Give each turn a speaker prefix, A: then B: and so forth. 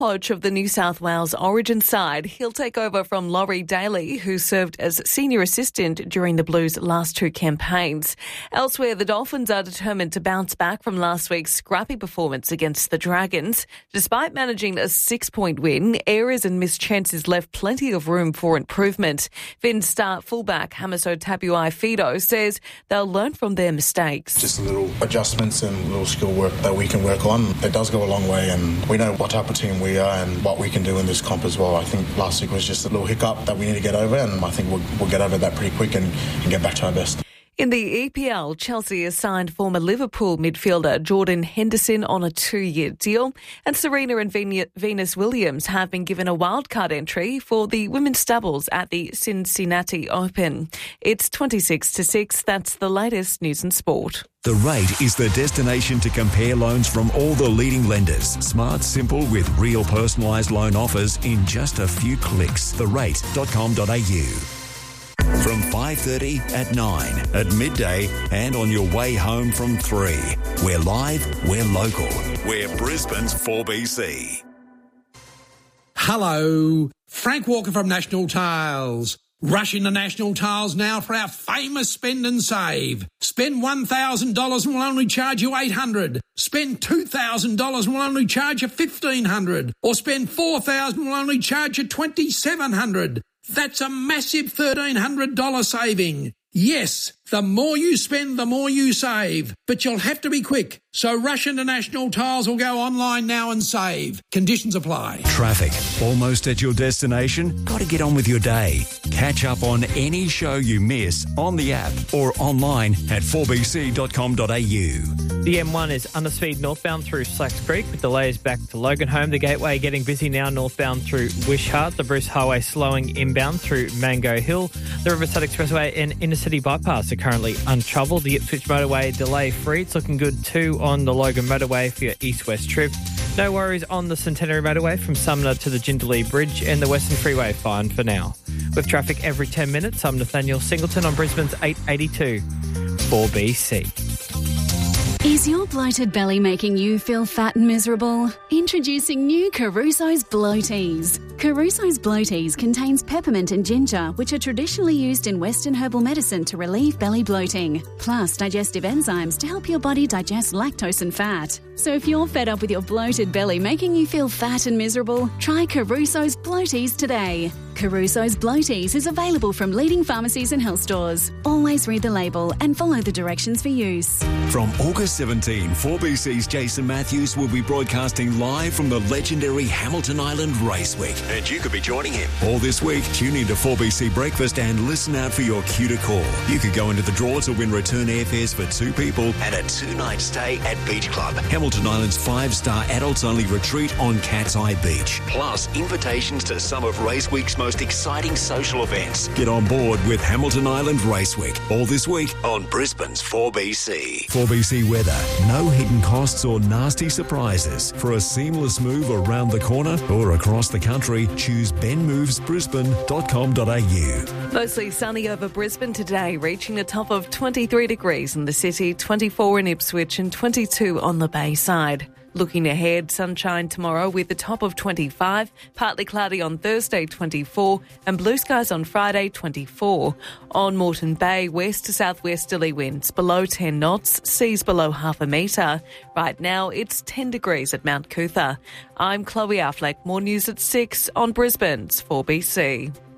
A: Coach of the New South Wales Origin side. He'll take over from Laurie Daly, who served as senior assistant during the Blues' last two campaigns. Elsewhere, the Dolphins are determined to bounce back from last week's scrappy performance against the Dragons. Despite managing a 6-point win, errors and missed chances left plenty of room for improvement. Finns star fullback Hamiso Tabuai-Fidow says they'll learn from their mistakes.
B: Just little adjustments and little skill work that we can work on. It does go a long way, and we know what type of team we are and what we can do in this comp as well. I think last week was just a little hiccup that we need to get over, and I think we'll get over that pretty quick and get back to our best.
A: In the EPL, Chelsea has signed former Liverpool midfielder Jordan Henderson on a 2-year deal, and Serena and Venus Williams have been given a wildcard entry for the women's doubles at the Cincinnati Open. It's 26-6. That's the latest news and sport.
C: The Rate is the destination to compare loans from all the leading lenders. Smart, simple, with real personalised loan offers in just a few clicks. therate.com.au. From 5:30 at 9, at midday, and on your way home from 3. We're live, we're local. We're Brisbane's 4BC.
D: Hello, Frank Walker from National Tiles. Rush into National Tiles now for our famous spend and save. Spend $1,000 and we'll only charge you $800. Spend $2,000 and we'll only charge you $1,500. Or spend $4,000 and we'll only charge you $2,700. That's a massive $1,300 saving. Yes, the more you spend, the more you save. But you'll have to be quick. So rush into National Tiles or go online now and save. Conditions apply.
C: Traffic. Almost at your destination? Got to get on with your day. Catch up on any show you miss on the app or online at 4bc.com.au.
E: The M1 is underspeed northbound through Slacks Creek with delays back to Loganholme. The Gateway getting busy now northbound through Wishart. The Bruce Highway slowing inbound through Mango Hill. The Riverside Expressway and Intercity Bypass are currently untroubled. The Ipswich Motorway delay free. It's looking good too on the Logan Motorway for your east-west trip. No worries on the Centenary Motorway from Sumner to the Jindalee Bridge, and the Western Freeway fine for now. With traffic every 10 minutes, I'm Nathaniel Singleton on Brisbane's 882 4BC.
F: Is your bloated belly making you feel fat and miserable? Introducing new Caruso's Bloaties. Caruso's Bloaties contains peppermint and ginger, which are traditionally used in Western herbal medicine to relieve belly bloating, plus digestive enzymes to help your body digest lactose and fat. So if you're fed up with your bloated belly making you feel fat and miserable, try Caruso's Bloaties today. Caruso's Bloaties is available from leading pharmacies and health stores. Always read the label and follow the directions for use.
C: From August 17, 4BC's Jason Matthews will be broadcasting live from the legendary Hamilton Island Race Week, and you could be joining him. All this week, tune into 4BC Breakfast and listen out for your cue to call. You could go into the draw to win return airfares for 2 people and a 2-night stay at Beach Club, Hamilton Island's 5-star adults-only retreat on Cat's Eye Beach. Plus, invitations to some of Race Week's most exciting social events. Get on board with Hamilton Island Race Week. All this week on Brisbane's 4BC. 4BC weather. No hidden costs or nasty surprises. For a seamless move around the corner or across the country, choose benmovesbrisbane.com.au.
A: Mostly sunny over Brisbane today, reaching a top of 23 degrees in the city, 24 in Ipswich and 22 on the Bayside. Looking ahead, sunshine tomorrow with a top of 25, partly cloudy on Thursday 24 and blue skies on Friday 24. On Moreton Bay, west to southwesterly winds below 10 knots, seas below half a metre. Right now it's 10 degrees at Mount Cootha. I'm Chloe Affleck, more news at 6 on Brisbane's 4BC.